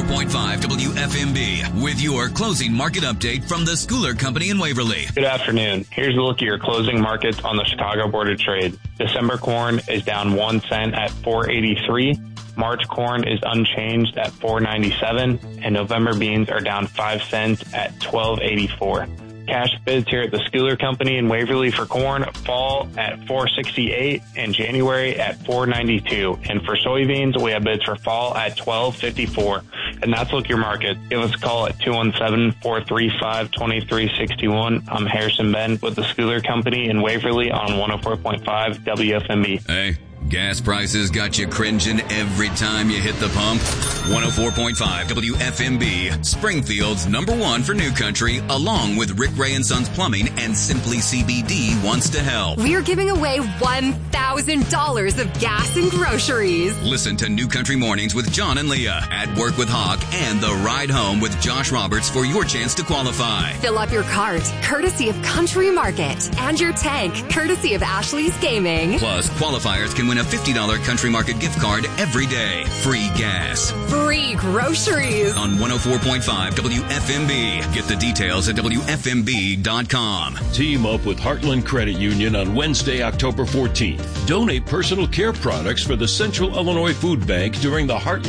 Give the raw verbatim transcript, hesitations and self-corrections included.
four point five W F M B with your closing market update from the Schooler Company in Waverly. Good afternoon. Here's a look at your closing markets on the Chicago Board of Trade. December corn is down one cent at four eighty-three. March corn is unchanged at four ninety-seven, and November beans are down five cents at twelve eighty-four. Cash bids here at the Schooler Company in Waverly for corn fall at four sixty-eight and January at four ninety-two. And for soybeans, we have bids for fall at twelve fifty-four. And that's Look Your Market. Give us a call at two one seven, four three five, two three six one. I'm Harrison Ben with the Schooler Company in Waverly on one oh four point five W F M B. Hey, gas prices got you cringing every time you hit the pump? one oh four point five W F M B, Springfield's number one for New Country, along with Rick Ray and Sons Plumbing and Simply C B D wants to help. We're giving away one thousand dollars of gas and groceries. Listen to New Country Mornings with John and Leah, At Work with Hawk, and The Ride Home with Josh Roberts for your chance to qualify. Fill up your cart, courtesy of Country Market, and your tank, courtesy of Ashley's Gaming. Plus, qualifiers can win a fifty dollars Country Market gift card every day. Free gas. Free groceries. On one oh four point five W F M B. Get the details at W F M B dot com. Team up with Heartland Credit Union on Wednesday, October fourteenth. Donate personal care products for the Central Illinois Food Bank during the Heartland